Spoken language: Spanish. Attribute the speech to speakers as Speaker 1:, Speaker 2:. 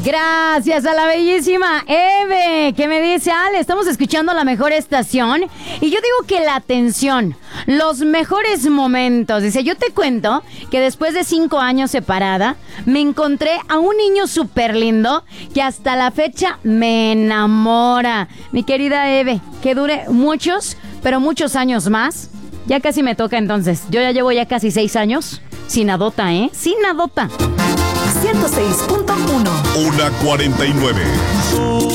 Speaker 1: Gracias a la bellísima Eve, que me dice, Ale, estamos escuchando la mejor estación. Y yo digo que la atención, los mejores momentos. Dice, yo te cuento que después de 5 años separada, me encontré a un niño súper lindo que hasta la fecha me enamora. Mi querida Eve, que dure muchos, pero muchos años más. Ya casi me toca entonces. Yo ya llevo casi 6 años sin adota, ¿eh? Sin adota.
Speaker 2: 106.1.
Speaker 3: 1:49.